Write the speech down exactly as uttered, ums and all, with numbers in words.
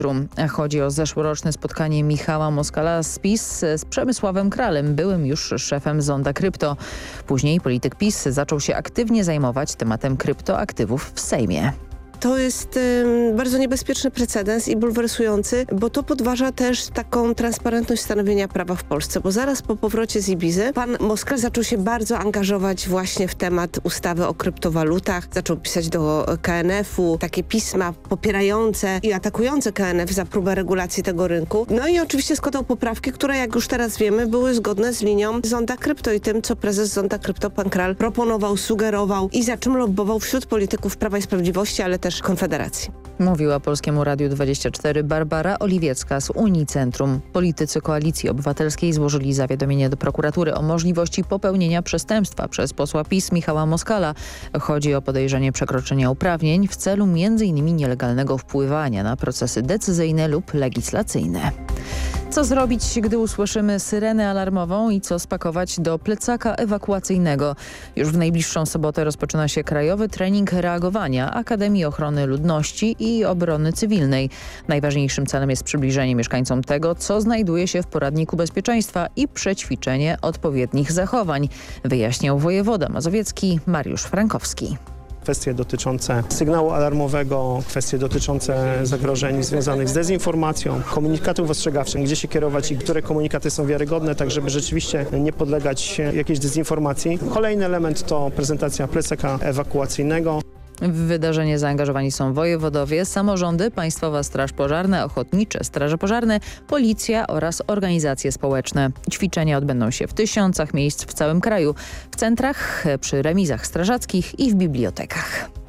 Chodzi o zeszłoroczne spotkanie Michała Moskala z PiS z Przemysławem Kralem, byłym już szefem Zonda Krypto. Później polityk PiS zaczął się aktywnie zajmować tematem kryptoaktywów w Sejmie. To jest y, bardzo niebezpieczny precedens i bulwersujący, bo to podważa też taką transparentność stanowienia prawa w Polsce, bo zaraz po powrocie z Ibizy pan Moskal zaczął się bardzo angażować właśnie w temat ustawy o kryptowalutach. Zaczął pisać do K N F-u takie pisma popierające i atakujące K N F za próbę regulacji tego rynku. No i oczywiście składał poprawki, które jak już teraz wiemy były zgodne z linią Zonda Krypto i tym, co prezes Zonda Krypto pan Kral proponował, sugerował i za czym lobbował wśród polityków Prawa i Sprawiedliwości, ale też Konfederacji. Mówiła Polskiemu Radiu dwadzieścia cztery Barbara Oliwiecka z Unii Centrum. Politycy Koalicji Obywatelskiej złożyli zawiadomienie do prokuratury o możliwości popełnienia przestępstwa przez posła PiS Michała Moskala. Chodzi o podejrzenie przekroczenia uprawnień w celu między innymi nielegalnego wpływania na procesy decyzyjne lub legislacyjne. Co zrobić, gdy usłyszymy syrenę alarmową i co spakować do plecaka ewakuacyjnego? Już w najbliższą sobotę rozpoczyna się krajowy trening reagowania Akademii Ochrony Ludności i Obrony Cywilnej. Najważniejszym celem jest przybliżenie mieszkańcom tego, co znajduje się w poradniku bezpieczeństwa i przećwiczenie odpowiednich zachowań, wyjaśniał wojewoda mazowiecki Mariusz Frankowski. Kwestie dotyczące sygnału alarmowego, kwestie dotyczące zagrożeń związanych z dezinformacją, komunikatów ostrzegawczych, gdzie się kierować i które komunikaty są wiarygodne, tak żeby rzeczywiście nie podlegać jakiejś dezinformacji. Kolejny element to prezentacja plecaka ewakuacyjnego. W wydarzenie zaangażowani są wojewodowie, samorządy, Państwowa Straż Pożarna, Ochotnicze Straże Pożarne, Policja oraz organizacje społeczne. Ćwiczenia odbędą się w tysiącach miejsc w całym kraju, w centrach, przy remizach strażackich i w bibliotekach.